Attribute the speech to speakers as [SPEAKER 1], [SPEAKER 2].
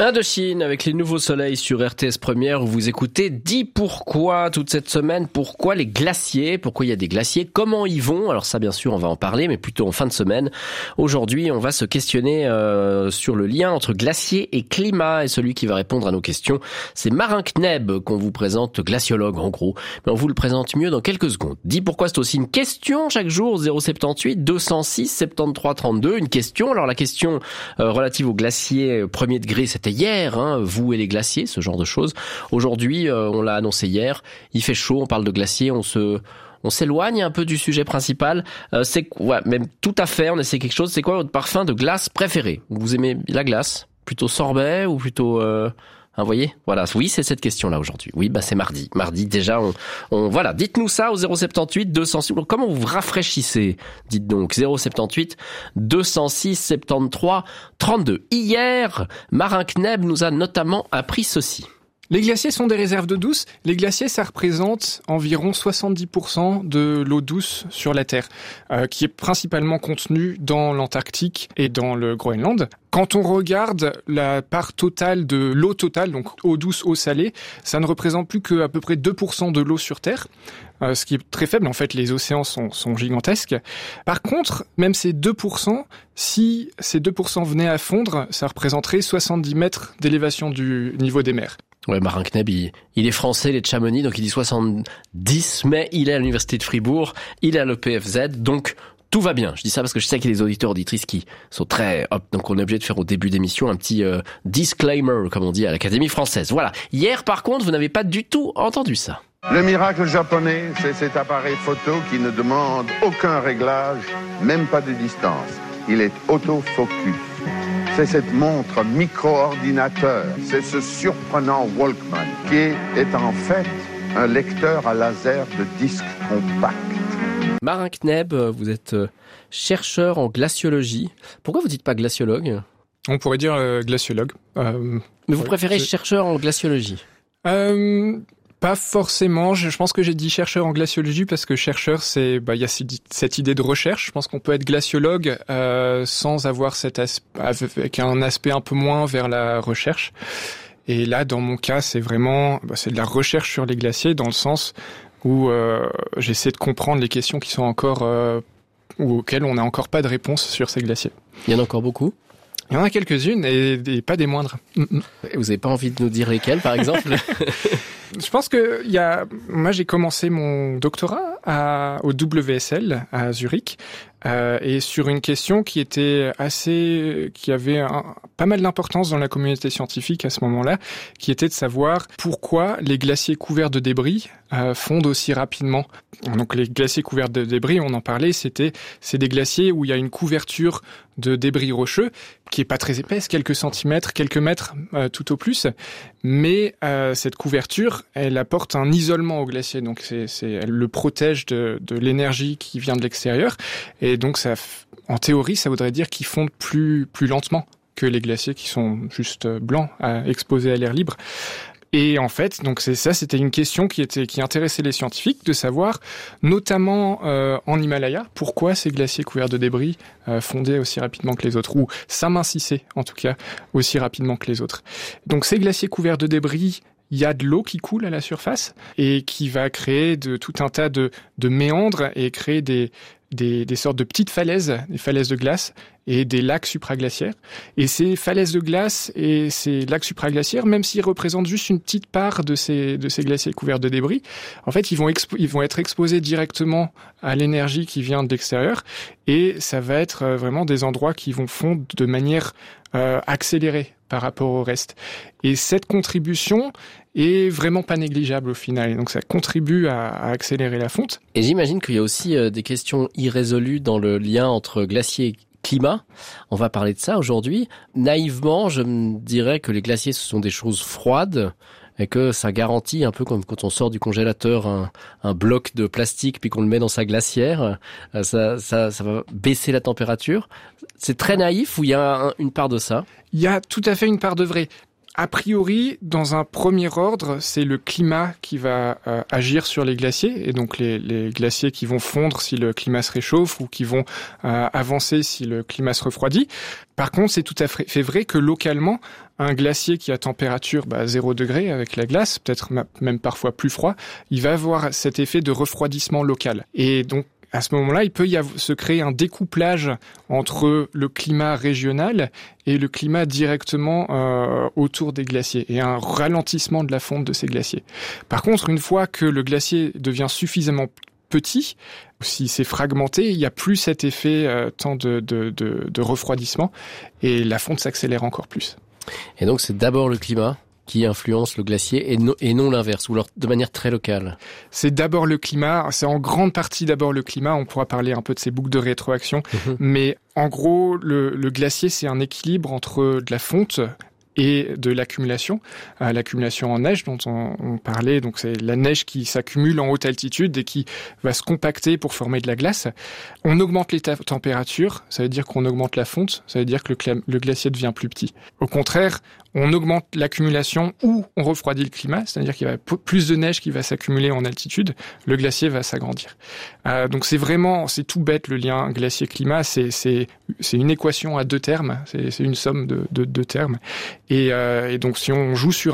[SPEAKER 1] Indochine avec les nouveaux soleils sur RTS Première où vous écoutez Dis pourquoi toute cette semaine, pourquoi les glaciers, pourquoi il y a des glaciers, comment ils vont. Alors ça bien sûr on va en parler mais plutôt en fin de semaine. Aujourd'hui on va se questionner sur le lien entre glacier et climat et celui qui va répondre à nos questions c'est Marin Kneb qu'on vous présente, glaciologue en gros, mais on vous le présente mieux dans quelques secondes. Dis pourquoi c'est aussi une question chaque jour 078 206 73 32, une question. Alors la question relative aux glaciers premier degré c'était hier, vous et les glaciers, ce genre de choses. Aujourd'hui, on l'a annoncé hier, il fait chaud, on parle de glaciers, on s'éloigne un peu du sujet principal. Même tout à fait, on essaie quelque chose. C'est quoi votre parfum de glace préféré? Vous aimez la glace? Plutôt sorbet ou plutôt... vous voyez, voilà, oui, c'est cette question-là aujourd'hui. Oui, c'est mardi. Mardi, déjà, voilà. Dites-nous ça au 078 206. Comment vous rafraîchissez? Dites donc 078 206 73 32. Hier, Marin Kneb nous a notamment appris ceci.
[SPEAKER 2] Les glaciers sont des réserves d'eau douce. Les glaciers, ça représente environ 70% de l'eau douce sur la Terre, qui est principalement contenue dans l'Antarctique et dans le Groenland. Quand on regarde la part totale de l'eau totale, donc eau douce, eau salée, ça ne représente plus qu'à peu près 2% de l'eau sur Terre, ce qui est très faible. En fait, les océans sont gigantesques. Par contre, même ces 2%, si ces 2% venaient à fondre, ça représenterait 70 mètres d'élévation du niveau des mers.
[SPEAKER 1] Ouais, Marin Kneb, il est français, il est de Chamonix, donc il dit 70, mais il est à l'université de Fribourg, il est à l'EPFZ, donc tout va bien. Je dis ça parce que je sais qu'il y a des auditeurs, auditrices qui sont très donc on est obligé de faire au début d'émission un petit disclaimer, comme on dit à l'Académie française. Voilà. Hier, par contre, vous n'avez pas du tout entendu ça.
[SPEAKER 3] Le miracle japonais, c'est cet appareil photo qui ne demande aucun réglage, même pas de distance. Il est autofocus. C'est cette montre micro-ordinateur, c'est ce surprenant Walkman qui est en fait un lecteur à laser de disques compacts.
[SPEAKER 1] Marin Kneb, vous êtes chercheur en glaciologie. Pourquoi vous dites pas glaciologue?
[SPEAKER 2] On pourrait dire glaciologue.
[SPEAKER 1] Mais vous préférez chercheur en glaciologie?
[SPEAKER 2] Pas forcément. Je pense que j'ai dit chercheur en glaciologie parce que chercheur, c'est il y a cette idée de recherche. Je pense qu'on peut être glaciologue sans avoir avec un aspect un peu moins vers la recherche. Et là, dans mon cas, c'est vraiment c'est de la recherche sur les glaciers dans le sens où j'essaie de comprendre les questions qui sont encore ou auxquelles on n'a encore pas de réponse sur ces glaciers.
[SPEAKER 1] Il y en a encore beaucoup?
[SPEAKER 2] Il y en a quelques-unes et pas des moindres.
[SPEAKER 1] Vous avez pas envie de nous dire lesquelles, par exemple?
[SPEAKER 2] Je pense que moi j'ai commencé mon doctorat au WSL à Zurich et sur une question qui avait pas mal d'importance dans la communauté scientifique à ce moment-là, qui était de savoir pourquoi les glaciers couverts de débris fondent aussi rapidement. Donc les glaciers couverts de débris, on en parlait, c'est des glaciers où il y a une couverture de débris rocheux qui est pas très épaisse, quelques centimètres, quelques mètres tout au plus, mais cette couverture, elle apporte un isolement au glacier, donc elle le protège de l'énergie qui vient de l'extérieur, et donc ça, en théorie, ça voudrait dire qu'ils fondent plus lentement que les glaciers qui sont juste blancs, exposés à l'air libre. Et en fait, donc c'était une question qui intéressait les scientifiques de savoir, notamment en Himalaya, pourquoi ces glaciers couverts de débris fondaient aussi rapidement que les autres, ou s'amincissaient en tout cas aussi rapidement que les autres. Donc ces glaciers couverts de débris, il y a de l'eau qui coule à la surface et qui va créer tout un tas de méandres et créer des sortes de petites falaises, des falaises de glace et des lacs supraglaciaires. Et ces falaises de glace et ces lacs supraglaciaires, même s'ils représentent juste une petite part de ces glaciers couverts de débris, en fait, ils vont être exposés directement à l'énergie qui vient de l'extérieur et ça va être vraiment des endroits qui vont fondre de manière accélérée par rapport au reste. Et cette contribution est vraiment pas négligeable au final. Et donc ça contribue à accélérer la fonte.
[SPEAKER 1] Et j'imagine qu'il y a aussi des questions irrésolues dans le lien entre glacier et climat. On va parler de ça aujourd'hui. Naïvement, je me dirais que les glaciers, ce sont des choses froides et que ça garantit un peu comme quand on sort du congélateur un bloc de plastique puis qu'on le met dans sa glacière, ça va baisser la température. C'est très naïf ou il y a une part de ça?
[SPEAKER 2] Il y a tout à fait une part de vrai. A priori, dans un premier ordre, c'est le climat qui va agir sur les glaciers, et donc les glaciers qui vont fondre si le climat se réchauffe ou qui vont avancer si le climat se refroidit. Par contre, c'est tout à fait vrai que localement, un glacier qui a température 0 degré avec la glace, peut-être même parfois plus froid, il va avoir cet effet de refroidissement local. Et donc, à ce moment-là, il peut se créer un découplage entre le climat régional et le climat directement autour des glaciers, et un ralentissement de la fonte de ces glaciers. Par contre, une fois que le glacier devient suffisamment petit, si c'est fragmenté, il n'y a plus cet effet tant de refroidissement, et la fonte s'accélère encore plus.
[SPEAKER 1] Et donc c'est d'abord le climat qui influence le glacier et non l'inverse, ou alors de manière très locale?
[SPEAKER 2] C'est d'abord le climat, c'est en grande partie d'abord le climat, on pourra parler un peu de ces boucles de rétroaction, mais en gros, le glacier, c'est un équilibre entre de la fonte et de l'accumulation. L'accumulation en neige dont on parlait, donc c'est la neige qui s'accumule en haute altitude et qui va se compacter pour former de la glace. On augmente les températures, ça veut dire qu'on augmente la fonte, ça veut dire que le glacier devient plus petit. Au contraire, on augmente l'accumulation ou on refroidit le climat, c'est-à-dire qu'il y a plus de neige qui va s'accumuler en altitude, le glacier va s'agrandir. Donc c'est tout bête le lien glacier-climat, c'est une équation à deux termes, c'est une somme de deux termes. Et donc si on joue sur